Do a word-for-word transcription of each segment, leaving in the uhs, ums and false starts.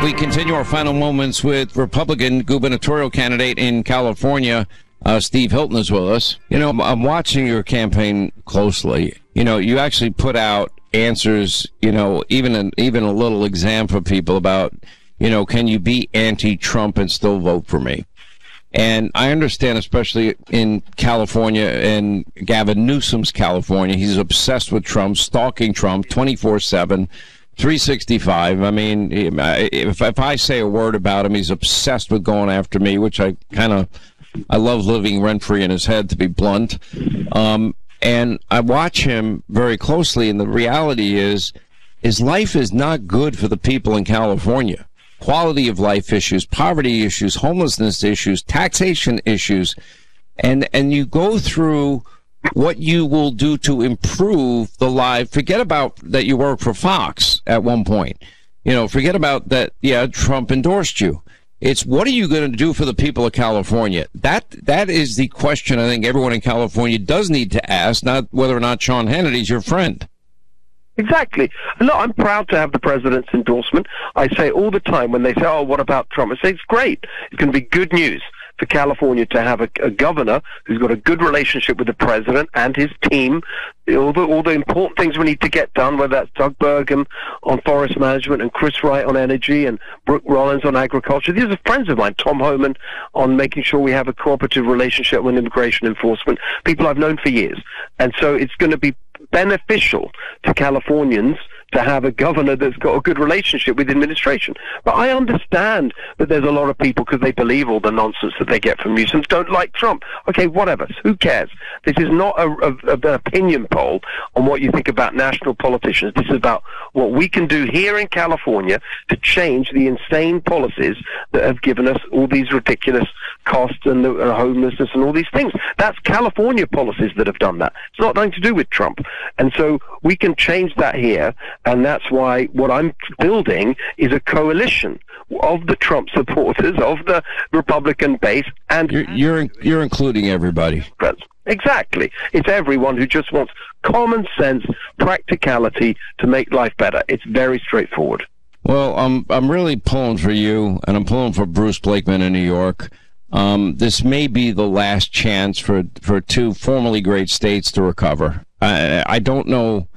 We continue our final moments with Republican gubernatorial candidate in California, uh, Steve Hilton is with us. You know, I'm watching your campaign closely. You know, you actually put out answers, you know, even an, even a little exam for people about, you know, can you be anti-Trump and still vote for me? And I understand, especially in California and Gavin Newsom's California, he's obsessed with Trump, stalking Trump twenty-four seven, three sixty-five. I mean, if, if I say a word about him, he's obsessed with going after me, which I kind of, I love living rent-free in his head, to be blunt. Um, and I watch him very closely, and the reality is his life is not good for the people in California. Quality of life issues, poverty issues, homelessness issues, taxation issues, and and you go through what you will do to improve the life. Forget about that you worked for Fox at one point. You know, forget about that, yeah, Trump endorsed you. It's what are you going to do for the people of California? That That is the question I think everyone in California does need to ask, not whether or not Sean Hannity's your friend. Exactly. Look, I'm proud to have the president's endorsement. I say all the time when they say, oh, what about Trump? I say it's great. It's going to be good news for California to have a, a governor who's got a good relationship with the president and his team. All the, all the important things we need to get done, whether that's Doug Burgum on forest management and Chris Wright on energy and Brooke Rollins on agriculture. These are friends of mine. Tom Homan on making sure we have a cooperative relationship with immigration enforcement. People I've known for years. And so it's going to be beneficial to Californians to have a governor that's got a good relationship with the administration. But I understand that there's a lot of people, because they believe all the nonsense that they get from Newsom, don't like Trump. Okay, whatever. Who cares? This is not a, a, a, an opinion poll on what you think about national politicians. This is about what we can do here in California to change the insane policies that have given us all these ridiculous costs and the uh, homelessness and all these things. That's California policies that have done that. It's not nothing to do with Trump. And so we can change that here. And that's why what I'm building is a coalition of the Trump supporters, of the Republican base, and you're you're, you're including everybody. Exactly. It's everyone who just wants common sense, practicality to make life better. It's very straightforward. Well, I'm I'm really pulling for you, and I'm pulling for Bruce Blakeman in New York. Um, this may be the last chance for for two formerly great states to recover. I I don't know.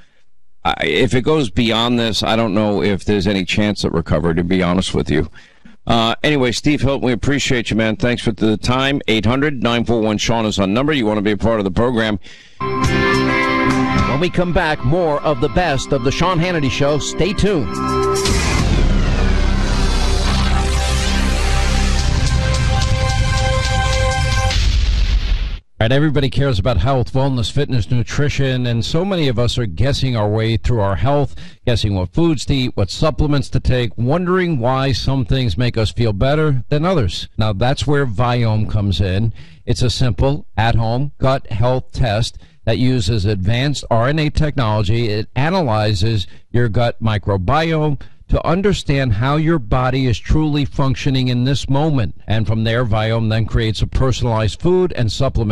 If it goes beyond this, I don't know if there's any chance at recovery, to be honest with you. Uh, anyway, Steve Hilton, we appreciate you, man. Thanks for the time. eight hundred, nine four one, Sean is on number. You want to be a part of the program. When we come back, more of the best of the Sean Hannity Show. Stay tuned. Right, everybody cares about health, wellness, fitness, nutrition, and so many of us are guessing our way through our health, guessing what foods to eat, what supplements to take, wondering why some things make us feel better than others. Now, that's where Viome comes in. It's a simple, at-home gut health test that uses advanced R N A technology. It analyzes your gut microbiome to understand how your body is truly functioning in this moment. And from there, Viome then creates a personalized food and supplement